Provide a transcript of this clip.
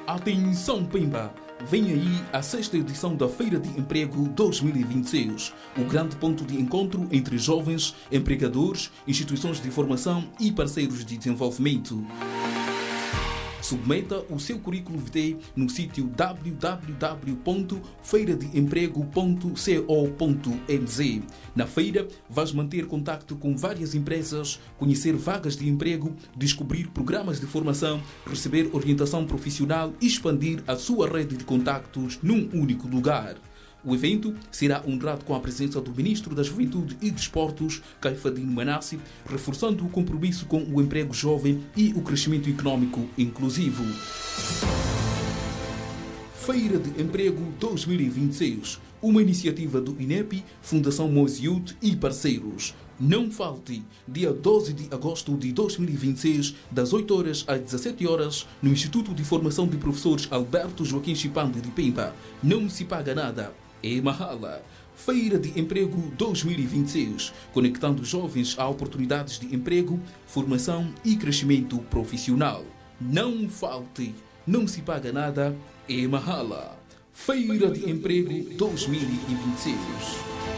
Atenção Pemba! Vem aí a sexta edição da Feira de Emprego 2026, o grande ponto de encontro entre jovens, empregadores, instituições de formação e parceiros de desenvolvimento. Submeta o seu currículo vitae no sítio www.feiradeemprego.co.nz. Na feira, vais manter contacto com várias empresas, conhecer vagas de emprego, descobrir programas de formação, receber orientação profissional e expandir a sua rede de contactos num único lugar. O evento será honrado com a presença do Ministro da Juventude e Desportos, Caifadinho Manassi, reforçando o compromisso com o emprego jovem e o crescimento econômico inclusivo. Feira de Emprego 2026, uma iniciativa do INEP, Fundação Moziut e parceiros. Não falte, dia 12 de agosto de 2026, das 8 horas às 17 horas, no Instituto de Formação de Professores Alberto Joaquim Chipande de Pemba. Não se paga nada. É Mahala. Feira de Emprego 2026, conectando jovens a oportunidades de emprego, formação e crescimento profissional. Não falte, não se paga nada, é Mahala. Feira de Emprego 2026.